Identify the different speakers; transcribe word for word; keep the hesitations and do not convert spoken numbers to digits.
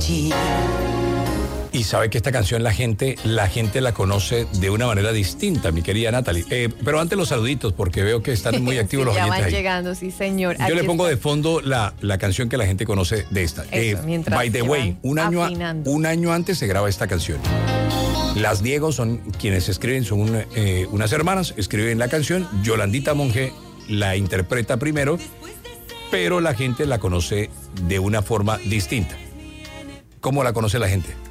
Speaker 1: allí.
Speaker 2: Y sabe que esta canción la gente, la gente la conoce de una manera distinta, mi querida Natalie. Eh, pero antes los saluditos, porque veo que están muy activos
Speaker 3: sí,
Speaker 2: los
Speaker 3: ya
Speaker 2: oyentes
Speaker 3: van
Speaker 2: ahí.
Speaker 3: llegando, sí, señor.
Speaker 2: Yo
Speaker 3: Aquí
Speaker 2: le pongo
Speaker 3: está.
Speaker 2: de fondo la, la canción que la gente conoce de esta.
Speaker 3: Eso,
Speaker 2: Eh,
Speaker 3: mientras
Speaker 2: by the
Speaker 3: se
Speaker 2: way,
Speaker 3: van
Speaker 2: un año, a-
Speaker 3: afinando.
Speaker 2: un año antes se graba esta canción. Las Diego son quienes escriben, son un, eh, unas hermanas, escriben la canción. Yolandita Monge la interpreta primero, pero la gente la conoce de una forma distinta. ¿Cómo la conoce la gente?